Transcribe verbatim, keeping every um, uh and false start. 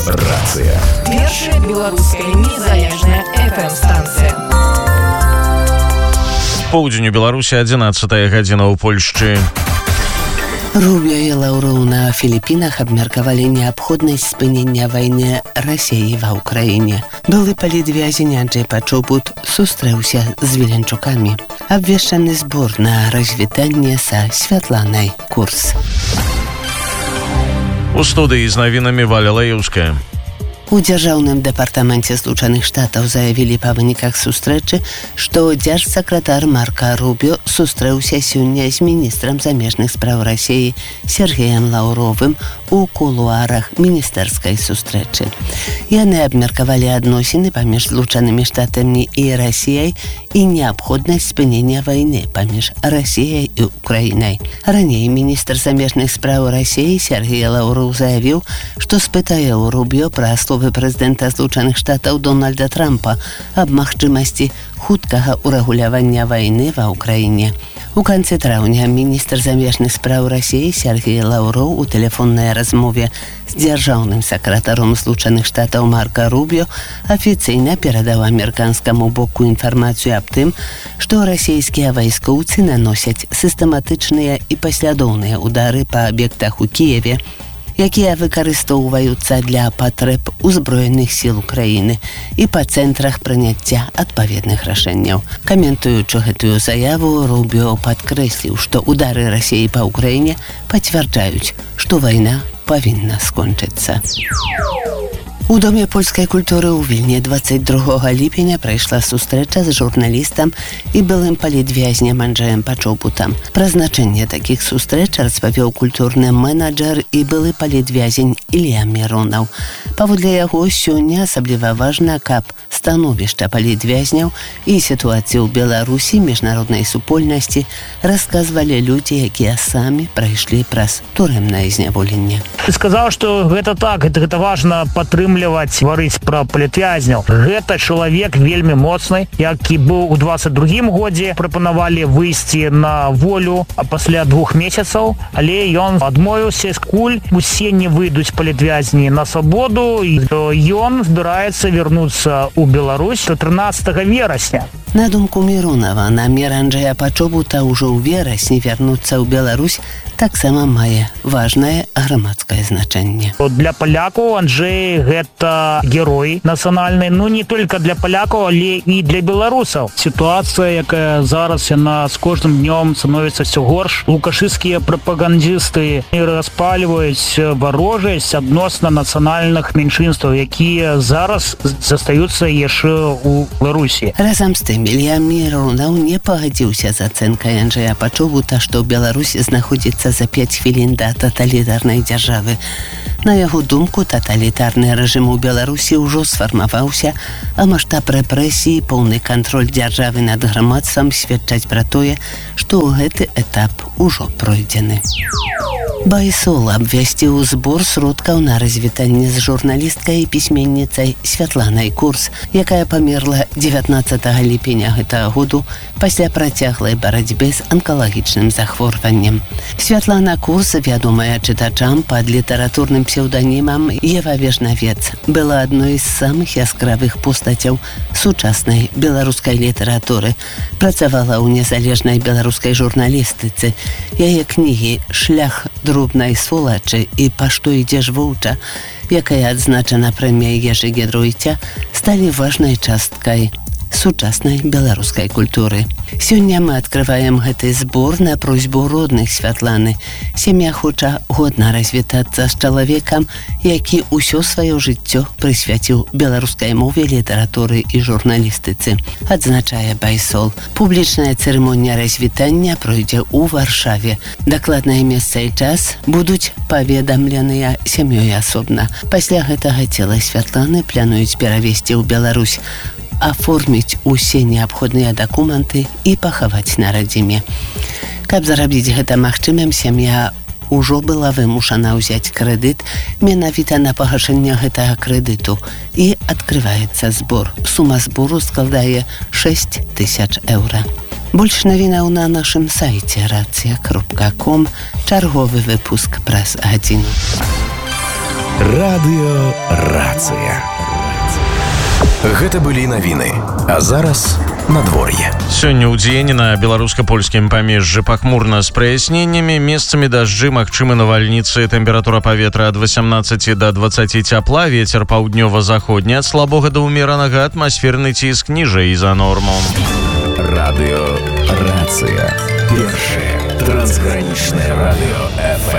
Рацыя. Першая беларуская незалежная эф эм-станцыя. Поўдзень у Беларусі, адзінаццатая гадзіна ў Польшчы. Рубіо і Лаўроў на Філіпінах абмеркавалі неабходнасць спынення вайны Расіі ва ўкраіне. Былы палітвязень Анджэй Пачобут сустрэўся з Віленчукамі. Абвешчаны збор на развітанне са Святланай Курс. У студыі з навінамі Валя Лаеўская. У Дзяржаўным дэпартаменце Злучаных Штатаў заявілі па выніках сустрэчы, што дзяржсакратар Марка Рубіо сустрэўся сёння з міністрам замежных спраў Расіі Сергеем Лаўровым у кулуарах міністэрскай сустрэчы. Яны абмеркавалі адносіны паміж Злучанымі Штатамі і Расіяй і неабходнасць спынення вайны паміж Расіяй і Украінай. Раней міністр замежных спраў Расіі Сергей Лаўроў заявіў, што спытае ў Рубіо пра словы прэзідэнта Злучаных Штатаў Дональда Трампа аб магчымасці хуткага ўрэгулявання вайны ва ўкраіне. У канцы траўня міністр замежных спраў Расіі Сергей Лаўроў у тэлефоннай размове з дзяржаўным сакратаром Злучаных Штатаў Марка Рубіо афіцыйна перадаў амерыканскаму боку інфармацыю аб тым, што расійскія вайскоўцы наносяць сістэматычныя і паслядоўныя ўдары па аб'ектах у Кіеве, якія выкарыстоўваюцца для патрэб узброеных сіл Украіны і па цэнтрах прыняцця адпаведных рашэнняў. Каментуючы гэтую заяву, Рубіо падкрэсліў, што ўдары Расіі па Ўкраіне пацвярджаюць, што вайна павінна скончыцца. У Доме польскай культуры ў Вільні дваццаць другога ліпеня прайшла сустрэча з журналістам і былым палітвязням Анджэем Пачобутам. Пра значэнне такіх сустрэч распавёў культурны менеджер і былы палітвязень Ілля Міронаў. Паводле яго, сёння асабліва важна, каб становішча палітвязняў і сітуацыю ў Беларусі міжнароднай супольнасці расказвалі людзі, якія самі прайшлі праз турэмнае зняволенне. Ты сказаў, што гэта так, гэта, гэта важна падтрымліваць, гаварыць пра палітвязняў. Гэта чалавек вельмі моцны, які быў у дваццаць другім годзе, прапанавалі выйсці на волю, а пасля двух месяцаў, але ён адмовіўся, скуль усе не выйдуць палітвязні на свабоду, і ён збіраецца вярнуцца ў Беларусь трынаццатага верасня. На думку Міронава, намер Анджэя Пачобута ўжо ў верасні вярнуцца ў Беларусь таксама мае важнае грамадскае значэнне. Для палякаў Анджэй гэта герой нацыянальны, ну не толькі для палякаў, але і для беларусаў. Сітуацыя, якая зараз яна з кожным днём становіцца ўсё горш. Лукашысцкія прапагандысты распальваюць варожасць адносна нацыянальных меншынстваў, якія зараз застаюцца яшчэ ў Беларусі. Разам з тым, Ілля Міронаў не пагадзіўся з ацэнкай Анджэя Пачобута, што Беларусь знаходзіцца за пяць хвілін да таталітарнай дзяржавы. На яго думку, таталітарны рэжым у Беларусі ўжо сфармаваўся, а маштаб рэпрэсій, поўны кантроль дзяржавы над грамадствам сведчаць пра тое, што гэты этап ужо пройдзены. Байсол абвясціў збор сродкаў на развітанне з журналісткай і пісьменніцай Святланай Курс, якая памерла дзевятнаццатага ліпеня гэтага году пасля працяглай барацьбы з анкалагічным захворваннем. Святлана Курс, вядомая чытачам пад літаратурным псеўданімам Ева Вежнавец, была адной з самых яскравых постацяў сучаснай беларускай літаратуры. Працавала ў незалежнай беларускай журналістыцы. Яе кнігі «Шлях дробнай сволачы» і «Па што ідзеш воўча», якая адзначана прэміяй Ежы Гедройця, сталі важнай часткай сучаснай беларускай культуры. Сёння мы адкрываем гэты збор на просьбу родных Святланы. Сям'я хоча годна развітацца з чалавекам, які ўсё сваё жыццё прысвяціў беларускай мове, літаратуры і журналістыцы, адзначае Байсол. Публічная цырымонія развітання пройдзе ў Варшаве. Дакладнае месца і час будуць паведамленыя сям'ёй асобна. Пасля гэтага цела Святланы плануюць перавесці ў Беларусь, аформіць усе неабходныя дакументы і пахаваць на радзіме. Каб зарабіць гэта магчымым, сям'я ўжо была вымушана ўзяць крэдыт менавіта на пагашэнне гэтага крэдыту і адкрываецца збор. Сума збору складае шэсць тысяч еўра. Больш навінаў на нашым сайце рацыя кропка ком. Чарговы выпуск праз гадзіну. Радыёрацыя. Гэта былі навіны. А зараз надвор'е. Сёння ў дзень на беларуска-польскім памежжы пахмурна з праясненнямі, месцамі дажджы, магчымы навальніцы, тэмпература паветра ад васямнаццаці да дваццаці цяпла, вецер паўднёва-заходні ад слабога да ўмеранага, атмасферны ціск ніжэй за норму. Радыёрацыя. Першае трансгранічнае радыё эф эм.